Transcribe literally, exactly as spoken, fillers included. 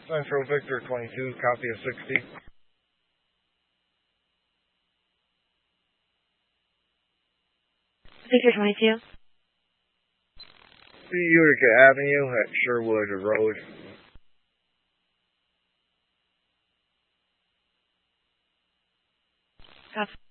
Central Victor twenty-two, copy of sixty. Victor twenty-two. Utica Avenue at Sherwood Road. Copy.